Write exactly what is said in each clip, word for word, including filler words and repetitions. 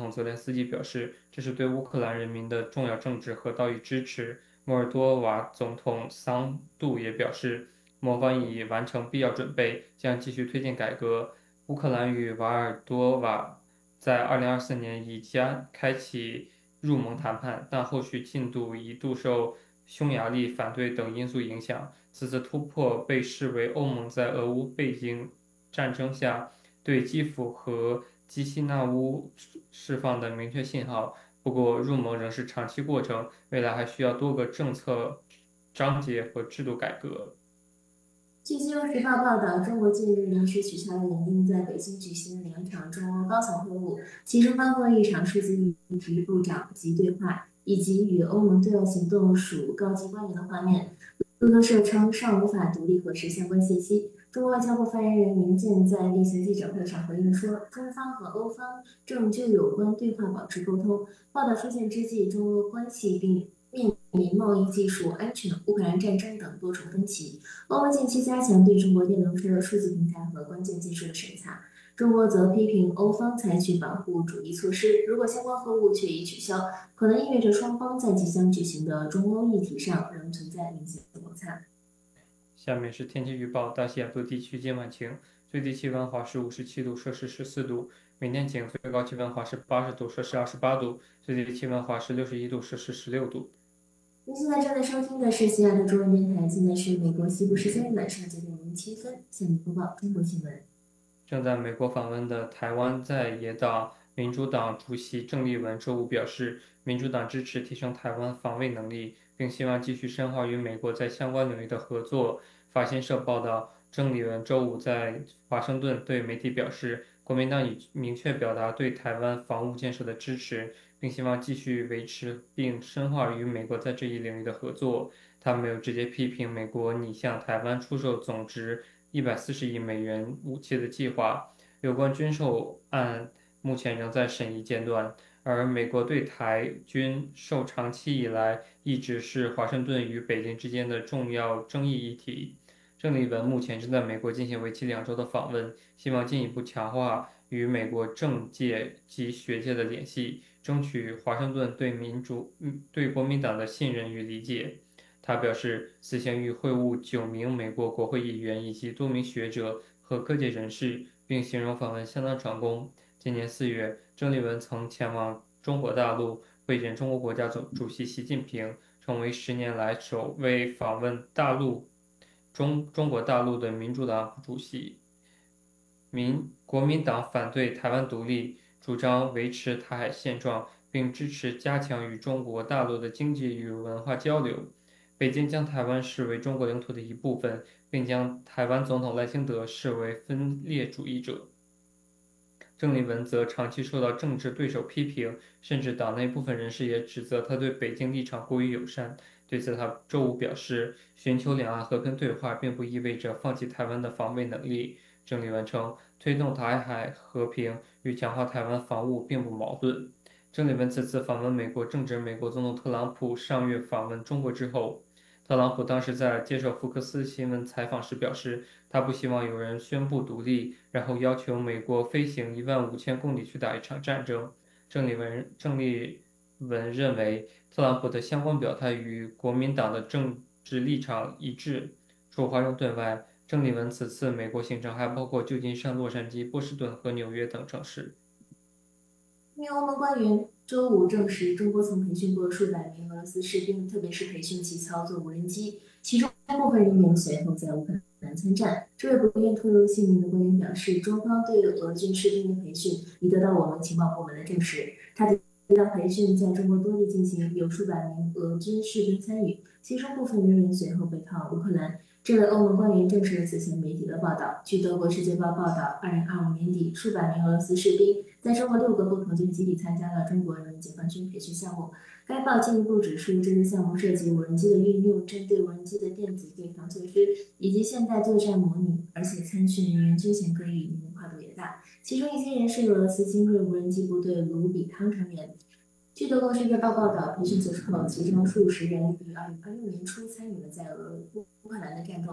蒙泽连斯基表示，这是对乌克兰人民的重要政治和道义支持。摩尔多瓦总统桑杜也表示，摩方已完成必要准备，将继续推进改革。乌克兰与瓦尔多瓦在二零二四年已将开启入盟谈判，但后续进度一度受匈牙利反对等因素影响。此次突破被视为欧盟在俄乌背景战争下对基辅和基西纳乌释放的明确信号。不过，入盟仍是长期过程，未来还需要多个政策章节和制度改革。 据《金融时报》报道，中国近日临时取消了原定在北京举行的两场中欧高层会晤，其中包括一场数字议题部长级对话，以及与欧盟对外行动署高级官员的会面。路透社称，尚无法独立核实相关信息。中国外交部发言人林健在例行记者会上回应说，中方和欧方正就有关对话保持沟通。报道出现之际，中欧关系并面临贸易、技术、安全、乌克兰战争等多重分歧。欧盟近期加强对中国电动车、数字平台和关键技术的审查，中国则批评欧方采取保护主义措施。如果相关会晤却已取消，可能意味着双方在即将举行的中欧议题上仍存在明显摩擦。 下面是天气预报：大西亚多地区今晚晴，最低气温华氏五十七度，摄氏十四度；明天晴，最高气温华氏八十度，摄氏二十八度；最低气温华氏六十一度，摄氏十六度。 您现在正在收听的是西雅图中文电台，现在是美国西部时间晚上九点零七分。下面播报中国新闻。 正在美国访问的台湾在野党民主党主席郑丽文周五表示，民主党支持提升台湾防卫能力，并希望继续深化与美国在相关领域的合作。法新社报道，郑丽文周五在华盛顿对媒体表示，国民党已明确表达对台湾防务建设的支持，并希望继续维持并深化与美国在这一领域的合作。他没有直接批评美国拟向台湾出售总值一百四十亿美元武器的计划，有关军售案目前仍在审议阶段，而美国对台军售长期以来一直是华盛顿与北京之间的重要争议议题。郑丽文目前正在美国进行为期两周的访问，希望进一步强化与美国政界及学界的联系，争取华盛顿对民主、对国民党的信任与理解。他表示，此行与会晤九名美国国会议员以及多名学者和各界人士，并形容访问相当成功。今年四月，郑丽文曾前往中国大陆会见中国国家总主席习近平，成为十年来首位访问大陆中中国大陆的民主党主席。民国民党反对台湾独立，主张维持台海现状，并支持加强与中国大陆的经济与文化交流。北京将台湾视为中国领土的一部分，并将台湾总统赖清德视为分裂主义者。郑丽文则长期受到政治对手批评，甚至党内部分人士也指责他对北京立场过于友善。对此，他周五表示，寻求两岸和平对话并不意味着放弃台湾的防卫能力。郑丽文称，推动台海和平与强化台湾防务并不矛盾。郑丽文此次访问美国正值美国总统特朗普上月访问中国之后。特朗普当时在接受福克斯新闻采访时表示，他不希望有人宣布独立，然后要求美国飞行一万五千公里去打一场战争。郑丽文郑丽文认为，特朗普的相关表态与国民党的政治立场一致。除华盛顿外，郑丽文此次美国行程还包括旧金山、洛杉矶、波士顿和纽约等城市。 一名欧盟官员周五证实，中国曾培训过数百名俄罗斯士兵，特别是培训其操作无人机，其中部分人员随后在乌克兰参战。这位不愿透露姓名的官员表示，中方对俄军士兵的培训已得到我们情报部门的证实。他提到，培训在中国多地进行，有数百名俄军士兵参与，其中部分人员随后北逃乌克兰。这位欧盟官员证实了此前媒体的报道。据德国《世界报》报道，二零二五年底，数百名俄罗斯士兵在中国六个不同军基地参加了中国人民解放军培训项目。该报进一步指出，这些项目涉及无人机的运用、针对无人机的电子对抗措施以及现代作战模拟，而且参训人员军衔各异，年龄跨度也大。其中一些人是俄罗斯精锐无人机部队卢比康成员。据德国《世界报》报道，培训结束后，其中数十人于二零二六年初参与了在俄乌克兰的战斗。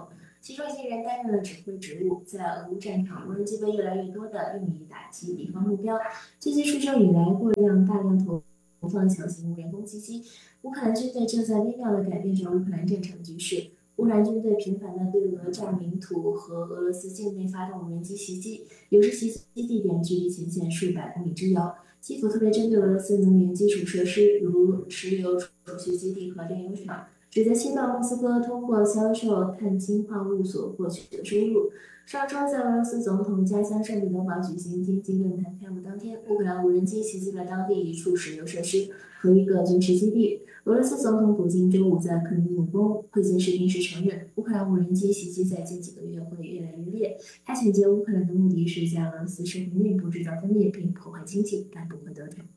其中一些人担任了指挥职务。在俄乌战场，无人机被越来越多地用于打击敌方目标。最近数周以来，过量大量投投放小型无人攻击机，乌克兰军队正在微妙地改变着乌克兰战场的局势。乌克兰军队频繁地对俄占领土和俄罗斯境内发动无人机袭击，有时袭击地点距离前线数百公里之遥。基辅特别针对俄罗斯能源基础设施，如石油储蓄基地和炼油厂，旨在侵犯莫斯科通过销售碳氢化物所获取的收入。上周，在俄罗斯总统家乡圣彼得堡举行天津论坛开幕当天，乌克兰无人机袭击了当地一处石油设施和一个军事基地。俄罗斯总统普京周五在克里姆林宫会见士兵时承认，乌克兰无人机袭击在近几个月会越来越烈。他谴责乌克兰的目的是在俄罗斯社会内部制造分裂并破坏经济，但不会得逞。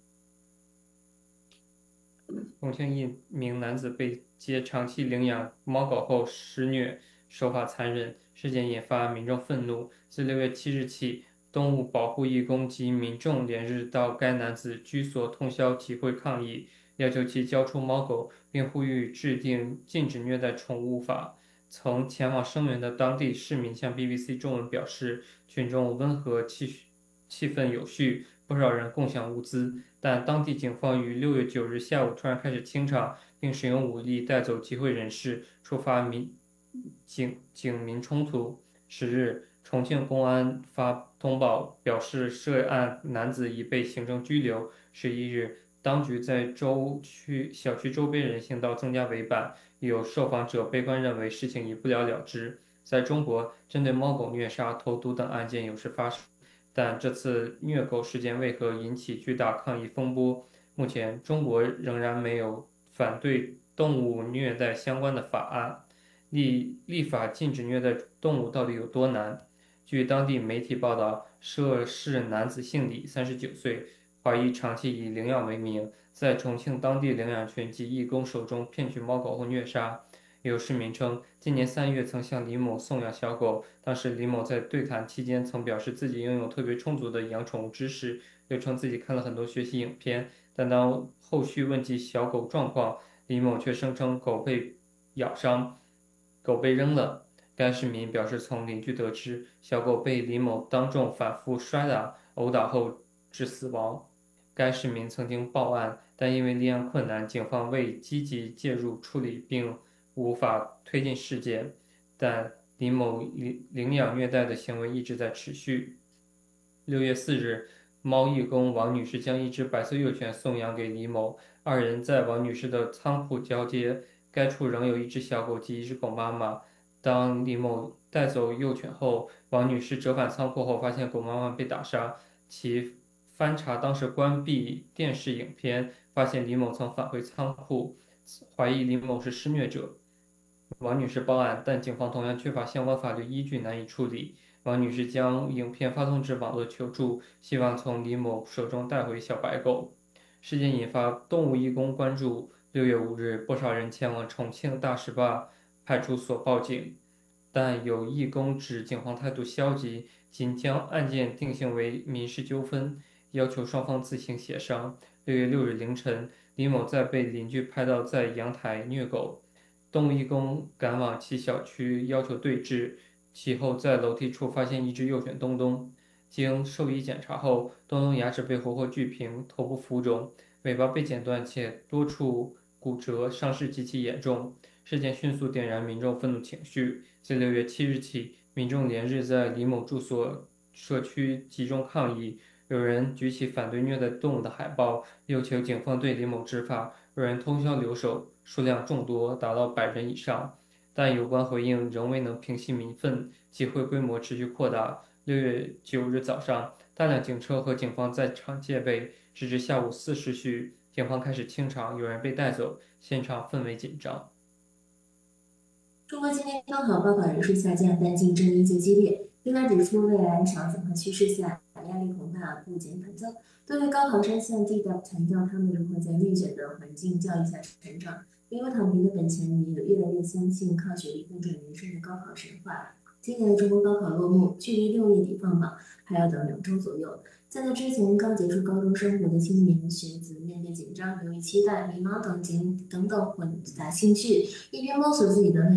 重庆一名男子被接长期领养猫狗后施虐，手法残忍，事件引发民众愤怒。自六月七日起，动物保护义工及民众连日到该男子居所通宵集会抗议，要求其交出猫狗，并呼吁制定禁止虐待宠物法。曾前往声援的当地市民向 B B C 中文表示，群众温和气气氛有序，不少人共享物资。但当地警方于六月九日下午突然开始清场，并使用武力带走集会人士，触发民警警民冲突。十日，重庆公安发通报表示，涉案男子已被行政拘留。十一日，当局在周区小区周边人行道增加围板，有受访者悲观认为事情已不了了之。在中国，针对猫狗虐杀、投毒等案件有时发生。但这次虐狗事件为何引起巨大抗议风波？目前，中国仍然没有反对动物虐待相关的法案。立立法禁止虐待动物到底有多难？据当地媒体报道，涉事男子姓李，三十九岁，怀疑长期以领养为名，在重庆当地领养群及义工手中骗取猫狗后虐杀。有市民称，今年三月曾向李某送养小狗，当时李某在对谈期间曾表示自己拥有特别充足的养宠物知识，又称自己看了很多学习影片。但当后续问及小狗状况，李某却声称狗被咬伤，狗被扔了。该市民表示，从邻居得知，小狗被李某当众反复摔打、殴打后致死亡。该市民曾经报案，但因为立案困难，警方未积极介入处理，并无法推进事件。但李某领领养虐待的行为一直在持续。六月四日，猫义工王女士将一只白色幼犬送养给李某，二人在王女士的仓库交接。该处仍有一只小狗及一只狗妈妈。当李某带走幼犬后，王女士折返仓库后，发现狗妈妈被打伤。其翻查当时关闭电视影片，发现李某曾返回仓库，怀疑李某是施虐者。王女士报案，但警方同样缺乏相关法律依据，难以处理。王女士将影片发送至网络求助，希望从李某手中带回小白狗。事件引发动物义工关注。六月五日，不少人前往重庆大石坝派出所报警，但有义工指警方态度消极，仅将案件定性为民事纠纷，要求双方自行协商。六月六日凌晨，李某在被邻居拍到在阳台虐狗，动物义工赶往其小区要求对峙，其后在楼梯处发现一只幼犬东东，经兽医检查后，东东牙齿被活活锯平，头部浮肿，尾巴被剪断，且多处骨折，伤势极其严重。事件迅速点燃民众愤怒情绪。自六月七日起，民众连日在李某住所社区集中抗议，有人举起反对虐待动物的海报，要求警方对李某执法；有人通宵留守，数量众多，达到百人以上。但有关回应仍未能平息民愤，集会规模持续扩大。六月九日早上，大量警车和警方在场戒备，直至下午四时许，警方开始清场，有人被带走，现场氛围紧张。 中国今年高考报考人数下降，但竞争依旧激烈。专家指出，未来强增和趋势下，压力恐怕不减反增。多位高考生向 D W 强调，他们如何在内卷的环境教育下成长。没有躺平的本钱，也越来越相信靠学历翻转人生的高考神话。今年的中国高考落幕，距离六月底放榜还要等两周左右。在那之前，刚结束高中生活的青年学子面对紧张、犹豫、期待、迷茫等等等混杂情绪，一边摸索自己的未来。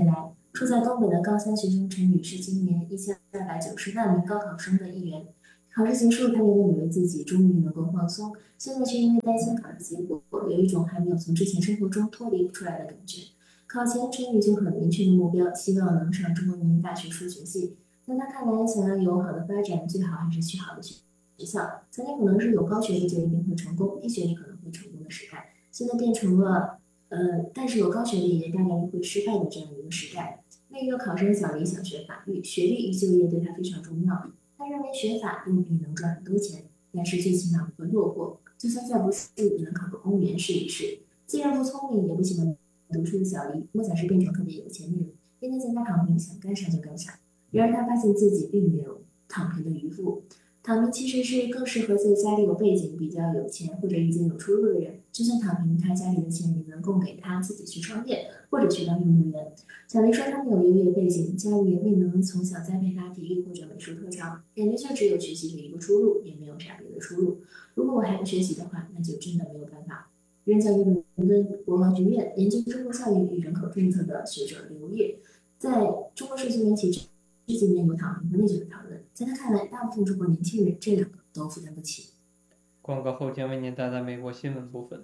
住在东北的高三学生陈女是今年一千二百九十万名高考生的一员。考试结束，她原本以为自己终于能够放松，现在却因为担心考试结果，有一种还没有从之前生活中脱离出来的感觉。考前，陈宇就很明确的目标，希望能上中国人民大学数学系。在他看来，想要有好的发展，最好还是去好的学学校。曾经可能是有高学历就一定会成功，低学历可能会成功的时代，现在变成了呃，但是有高学历也大概率会失败的这样一个时代。另一个考生小黎想学法律，学历与就业对他非常重要。他认为学法不一定能赚很多钱，但是最起码不会落魄。就算再不是，也能考个公务员试一试。既然不聪明，也不喜欢读书的小黎，梦想是变成特别有钱的人，天天在家躺平，想干啥就干啥。然而他发现自己并没有躺平的渔夫，躺平其实是更适合在家里有背景、比较有钱或者已经有出路的人。就算躺平，他家里的钱也能供给他自己去创业或者去当运动员。小黎说他没有优越背景，家里也未能从小栽培他体育或者美术特长，感觉就只有学习这一个出路，也没有啥别的出路。如果我还不学习的话，那就真的没有办法。任教于伦敦国防学院研究中国教育与人口政策的学者刘烨，在中国社区媒体这几年有躺平和内卷的讨论，在他看来，大部分中国年轻人这两个都负担不起。 广告后将为您带来美国新闻部分。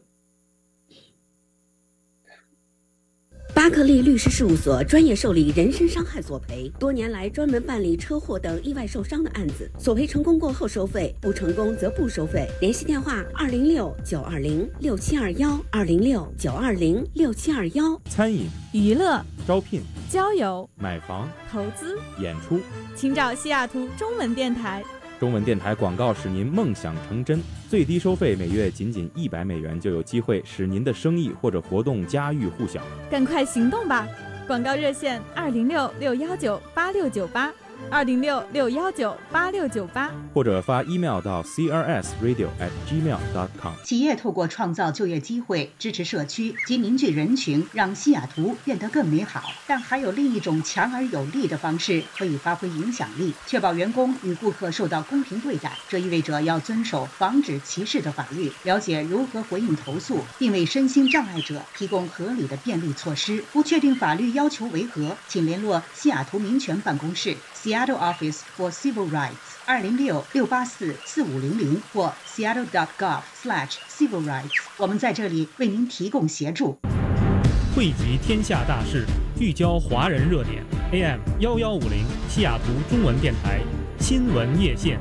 巴克利律师事务所专业受理人身伤害索赔，多年来专门办理车祸等意外受伤的案子，索赔成功过后收费，不成功则不收费。联系电话：二零六九二零六七二幺，二零六九二零六七二幺。 餐饮、 娱乐、 招聘、 交友、 买房、 投资、 演出， 请找西雅图中文电台。 中文电台广告使您梦想成真，最低收费每月仅仅一百美元，就有机会使您的生意或者活动家喻户晓。 赶快行动吧！广告热线：二零六六幺九八六九八，二零六六幺九八六九八， 或者发 email 到 c r s radio at gmail dot com。 企业透过创造就业机会，支持社区及凝聚人群，让西雅图变得更美好。但还有另一种强而有力的方式可以发挥影响力，确保员工与顾客受到公平对待。这意味着要遵守防止歧视的法律，了解如何回应投诉，并为身心障碍者提供合理的便利措施。不确定法律要求为何，请联络西雅图民权办公室 Seattle Office for Civil Rights 二零六六八四四五零零或 seattle dot gov slash civil rights。我们在这里为您提供协助。 汇集天下大事，聚焦华人热点。A M 幺幺五零西雅图中文电台新闻夜线。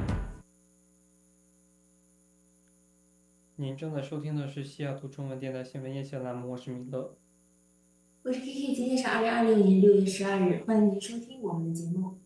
您正在收听的是西雅图中文电台新闻夜线栏目，我是米勒。 我是 K K， 今天是二零二六年六月十二日，欢迎您收听我们的节目。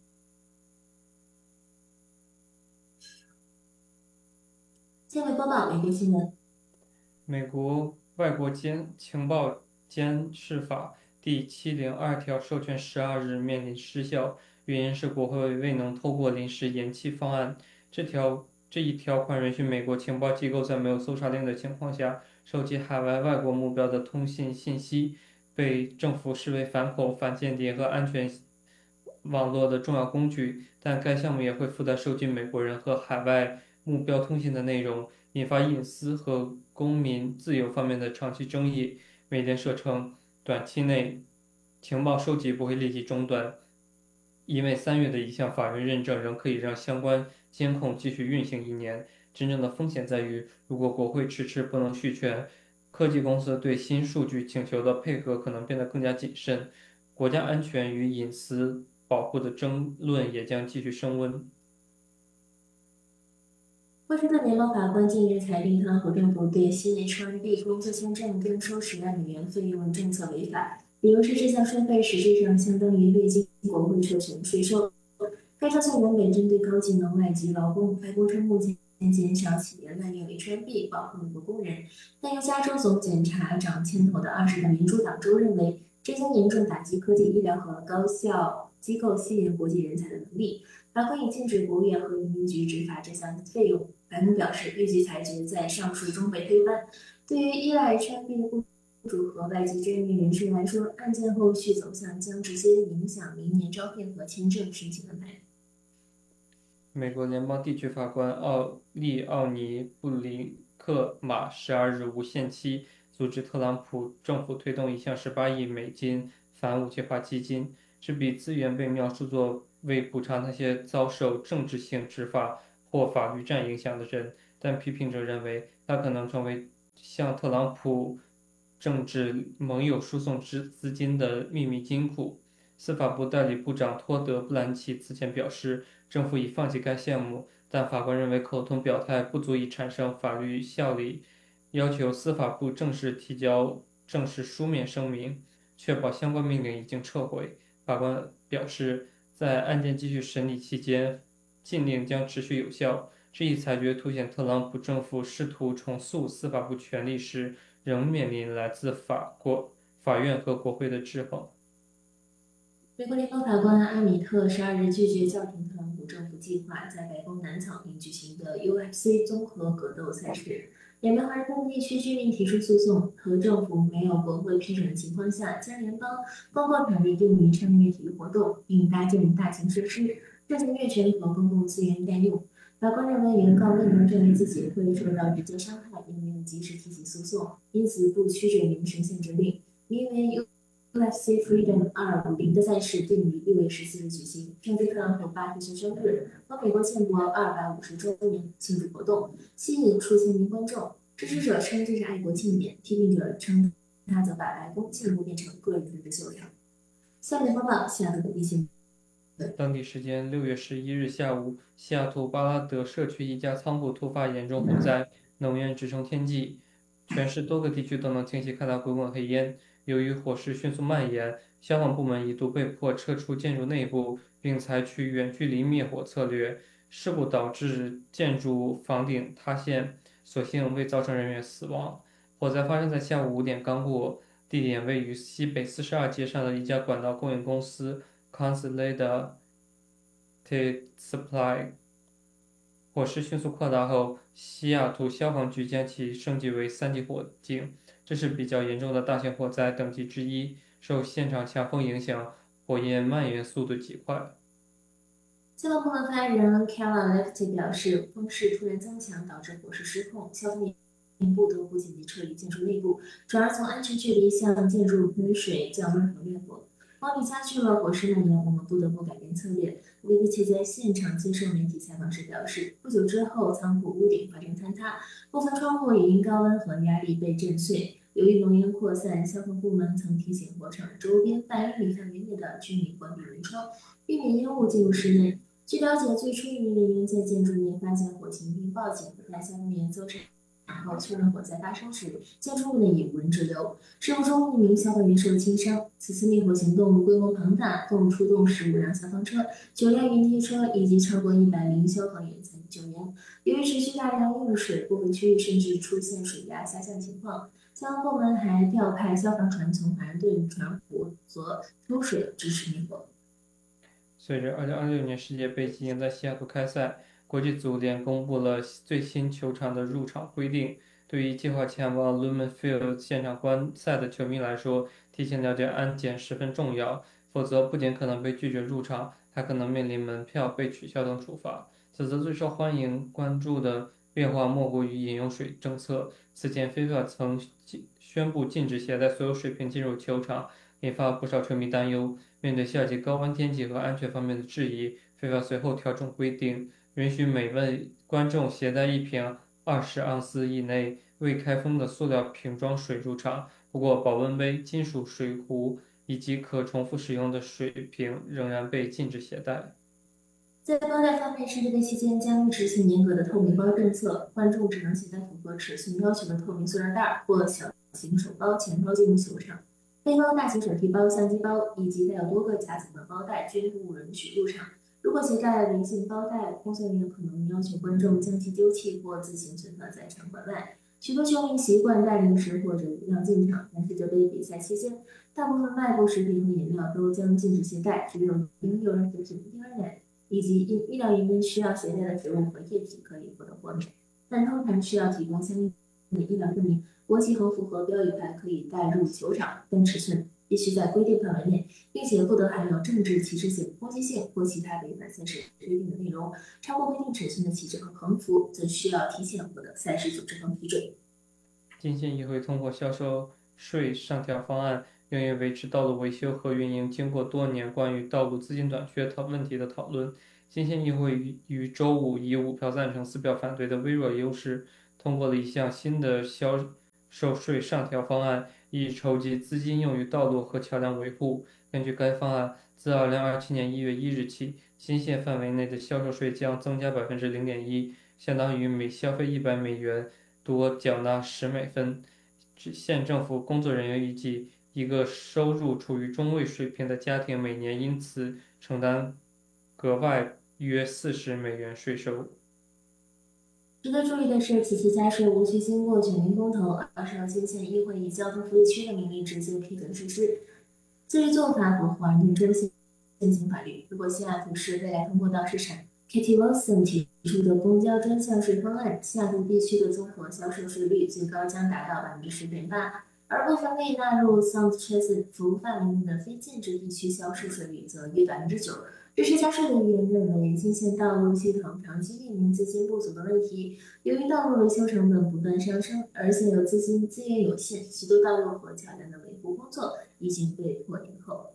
下面播报美国新闻。 美国外国监情报监视法第七零二条授权十二日面临失效，原因是国会未能通过临时延期方案。这条这一条款允许美国情报机构在没有搜查令的情况下收集海外外国目标的通信信息，被政府视为反恐、反间谍和安全网络的重要工具，但该项目也会附带收集美国人和海外目标通信的内容，引发隐私和公民自由方面的长期争议。美联社称，短期内情报收集不会立即中断，因为三月的一项法院认证仍可以让相关监控继续运行一年。真正的风险在于，如果国会迟迟不能续权，科技公司对新数据请求的配合可能变得更加谨慎，国家安全与隐私保护的争论也将继续升温。 波士顿联邦法官近日裁定，特朗普政府对新 H 一 B 工作签证征收十万美元费用的政策违法，理由是这项税费实际上相当于未经国会授权税收。该条项原本针对高技能外籍劳工，该波称目前减少企业滥用 H 一 B 保护美国工人，但由加州总检察长牵头的二十个民主党州认为，这将严重打击科技、医疗和高校机构吸引国际人才的能力。法官已禁止国务院和移民局执法这项费用。白宫表示，预计裁决在上诉中被推翻。对于依赖 H 一 B 的雇主和外籍追命人士来说，案件后续走向将直接影响明年招聘和签证申请安排。 美国联邦地区法官奥利奥尼·布林克马十二日无限期阻止特朗普政府推动一项十八亿美金反武器化基金。 这笔资源被描述作为补偿那些遭受政治性执法或法律战影响的人，但批评者认为它可能成为向特朗普政治盟友输送资资金的秘密金库。司法部代理部长托德·布兰奇此前表示，政府已放弃该项目，但法官认为口头表态不足以产生法律效力，要求司法部正式提交正式书面声明，确保相关命令已经撤回。法官表示，在案件继续审理期间，禁令将持续有效。这一裁决凸显特朗普政府试图重塑司法部权力时，仍面临来自法国法院和国会的制衡。 美国联邦法官阿米特十二日拒绝叫停特朗普政府计划在白宫南草坪举行的 U F C 综合格斗赛事。两名华盛顿地区居民提出诉讼，和政府没有国会批准的情况下，将联邦公共场地用于商业体育活动，并搭建大型设施，这些越权和公共资源占用。法官认为原告未能证明自己会受到直接伤害，也没有及时提起诉讼，因此不驱使临时限制令。名为 U F C Freedom 二五零的赛事定于六月十四日举行，正值特朗普八十岁生日和美国建国二百五十周年庆祝活动，吸引数千名观众。支持者称这是爱国庆典，批评者称他则把白宫进一步变成个人政治秀场。下面播报西雅图本地新闻。 当地时间六月十一日下午，西雅图巴拉德社区一家仓库突发严重火灾，浓烟直冲天际，全市多个地区都能清晰看到滚滚黑烟。由于火势迅速蔓延，消防部门一度被迫撤出建筑内部，并采取远距离灭火策略。事故导致建筑房顶塌陷，所幸未造成人员死亡。火灾发生在下午五点刚过，地点位于西北四十二街上的一家管道供应公司 Consolidated Supply。火势迅速扩大后，西雅图消防局将其升级为三级火警，这是比较严重的大型火灾等级之一。受现场强风影响，火焰蔓延速度极快。 消防部门发言人 Kella Lefty 表示，风势突然增强导致火势失控，消防员不得不紧急撤离建筑内部，转而从安全距离向建筑喷水降温和灭火。防雨加剧了火势蔓延，我们不得不改变策略。维维奇在现场接受媒体采访时表示，不久之后，仓库屋顶发生坍塌，部分窗户也因高温和压力被震碎。由于浓烟扩散，消防部门曾提醒火场周边半英里范围内的居民关闭门窗，避免烟雾进入室内。据了解，最初一名人员在建筑内发现火情并报警，在消防员搜查后确认火灾发生时，建筑物内已无人滞留。事故中，一名消防员受轻伤。此次灭火行动规模庞大，共出动十五辆消防车、九辆云梯车以及超过一百名消防员参与救援。由于持续大量用水，部分区域甚至出现水压下降情况。消防部门还调派消防船从华盛顿船坞所抽水支持灭火。 随着二零二六年世界杯即将在西雅图开赛，国际足联公布了最新球场的入场规定。对于计划前往 Lumen Field 现场观赛的球迷来说，提前了解安检十分重要，否则不仅可能被拒绝入场，还可能面临门票被取消等处罚。此次最受欢迎关注的变化莫过于饮用水政策。此前 FIFA 曾宣布禁止携带所有水瓶进入球场，引发不少球迷担忧。面对夏季高温天气和安全方面的质疑， FIFA 随后调整规定，允许每位观众携带一瓶二十盎司以内未开封的塑料瓶装水入场，不过保温杯、金属水壶以及可重复使用的水瓶仍然被禁止携带。 在包袋方面，世界杯期间将执行严格的透明包政策，观众只能携带符合尺寸要求的透明塑料袋或小型手包、钱包进入球场。背包、大型手提包、相机包以及带有多个夹层的包袋均不允许入场。如果携带零件包袋，工作人员可能要求观众将其丢弃或自行存放在场馆外。许多球迷习惯带零食或者饮料进场，但世界杯比赛期间，大部分外部食品和饮料都将禁止携带，只有婴幼儿食品、婴儿奶以及医疗人员需要携带的食物和液体可以获得豁免，但通常需要提供相应的医疗证明。国旗横幅和标语牌可以带入球场，但尺寸必须在规定范围内，并且不得含有政治歧视性、攻击性或其他违反赛事规定的内容。超过规定尺寸的旗帜和横幅，则需要提前获得赛事组织方批准。 金县议会通过销售税上调方案， 用于维持道路维修和运营。经过多年关于道路资金短缺问题的讨论，新县议会于于周五以五票赞成、四票反对的微弱优势，通过了一项新的销售税上调方案，以筹集资金用于道路和桥梁维护。根据该方案，自二零二七年一月一日起，新县范围内的销售税将增加百分之零点一，相当于每消费一百美元多缴纳十美分。县政府工作人员预计，一个收入处于中位水平的家庭每年因此承担格外约四十美元税收。 值得注意的是，此次加税无需经过全民公投，而是由新县议会以交通福利区的名义直接批准实施。这一做法符合华盛顿州现行法律。如果西雅图市未来通过到市场 Katie Wilson 提出的公交专项税方案，西雅图地区的综合销售税率最高将达到百分之十点八，而部分未纳入 South Transit 服务范围内的非建制地区销售税率则约百分之九。支持加税的议员认为，新县道路系统长期面临资金不足的问题。由于道路维修成本不断上升，而现有资金资源有限，许多道路和桥梁的维护工作已经被迫延后。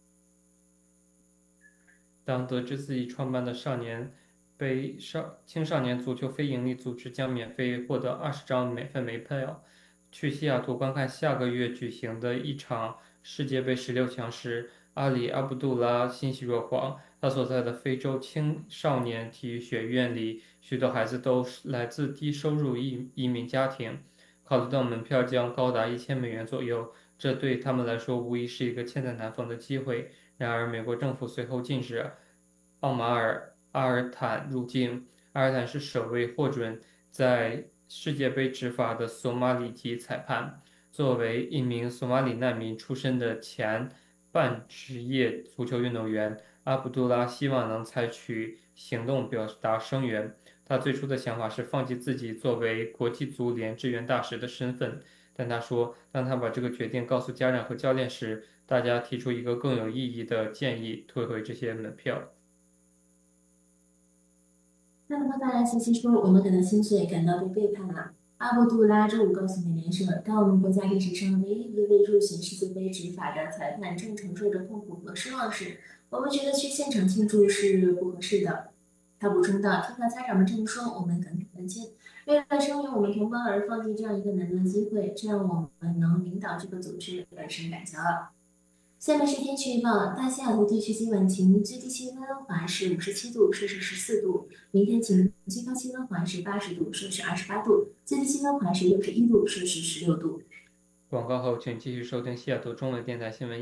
当得知自己创办的少年杯少青少年足球非营利组织将免费获得二十张免费门票，去西雅图观看下个月举行的一场世界杯十六强时，阿里阿卜杜拉欣喜若狂。他所在的非洲青少年体育学院里，许多孩子都来自低收入移移民家庭。考虑到门票将高达一千美元左右，这对他们来说无疑是一个千载难逢的机会。然而，美国政府随后禁止奥马尔·阿尔坦入境。阿尔坦是首位获准在世界杯执法的索马里籍裁判。作为一名索马里难民出身的前半职业足球运动员，阿卜杜拉希望能采取行动表达声援。他最初的想法是放弃自己作为国际足联支援大使的身份，但他说，当他把这个决定告诉家长和教练时，大家提出一个更有意义的建议：退回这些门票。 那么发来信息说，我们感到心碎，感到被背叛了。阿卜杜拉周五告诉美联社，当我们国家历史上唯一一位入选世界杯执法的裁判正承受着痛苦和失望时，我们觉得去现场庆祝是不合适的。他补充道，听到家长们这么说，我们感到担心。为了声援我们同胞而放弃这样一个难得的机会，这让我们能领导这个组织而深感骄傲。下面是天气预报，大西雅图地区今晚晴，最低气温温华是五十七度，摄氏十四度；明天晴，最高气温华是八十度，摄氏二十八度；最低气温华是六十一度，摄氏十六度。 广告后，请继续收听西雅图中文电台新闻。